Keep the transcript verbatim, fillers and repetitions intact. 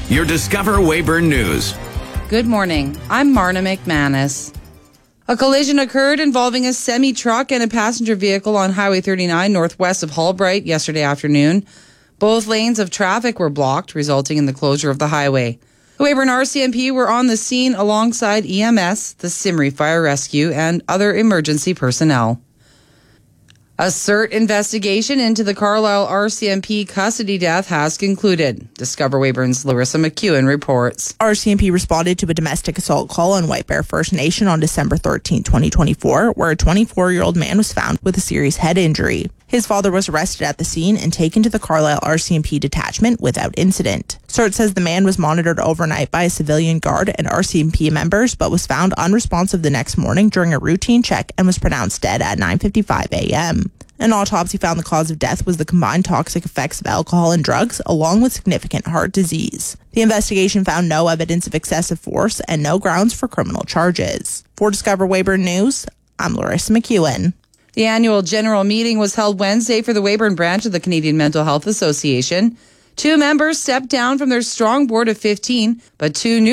your Discover Weyburn News. Good morning. I'm Marna McManus. A collision occurred involving a semi-truck and a passenger vehicle on Highway thirty-nine northwest of Hallbright yesterday afternoon. Both lanes of traffic were blocked, resulting in the closure of the highway. The Weyburn R C M P were on the scene alongside E M S, the Simri Fire Rescue, and other emergency personnel. A CERT investigation into the Carlisle R C M P custody death has concluded. Discover Weyburn's Larissa McEwen reports. R C M P responded to a domestic assault call on White Bear First Nation on December thirteenth, twenty twenty-four, where a twenty-four-year-old man was found with a serious head injury. His father was arrested at the scene and taken to the Carlisle R C M P detachment without incident. CERT says the man was monitored overnight by a civilian guard and R C M P members, but was found unresponsive the next morning during a routine check and was pronounced dead at nine fifty-five a.m. An autopsy found the cause of death was the combined toxic effects of alcohol and drugs, along with significant heart disease. The investigation found no evidence of excessive force and no grounds for criminal charges. For Discover Weyburn News, I'm Larissa McEwen. The annual general meeting was held Wednesday for the Weyburn branch of the Canadian Mental Health Association. Two members stepped down from their strong board of fifteen, but two new